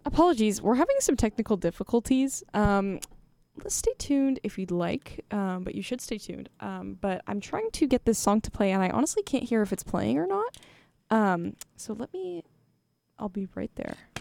Apologies, we're having some technical difficulties. Let's stay tuned if you'd like, but you should stay tuned. But I'm trying to get this song to play, and I honestly can't hear if it's playing or not. So I'll be right there.